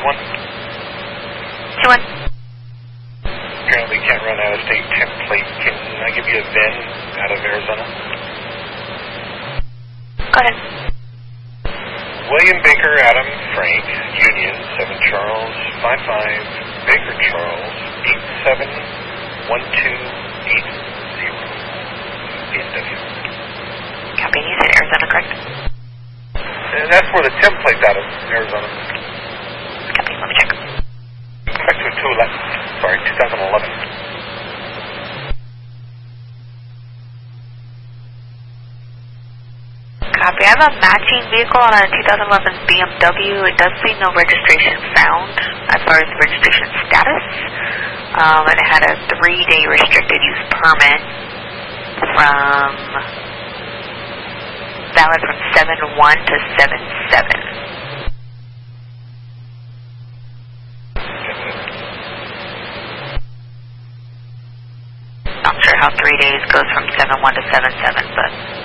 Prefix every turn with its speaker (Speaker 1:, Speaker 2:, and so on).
Speaker 1: 2-1.
Speaker 2: Apparently can't run out of state template. Can I give you a VIN out of Arizona?
Speaker 1: Go ahead.
Speaker 2: William Baker Adam Frank Union 7 Charles 55 Baker Charles 871280 BMW.
Speaker 1: Copy. You said Arizona, correct?
Speaker 2: And that's for the template out of Arizona.
Speaker 1: Copy. Let me check.
Speaker 2: Back to 2011.
Speaker 1: Copy. I have a matching vehicle on a 2011 BMW. It does say no registration found as far as registration status. And it had a 3-day restricted use permit valid from 7-1 to 7-7. Not sure how 3 days goes from 7-1 to 7-7, but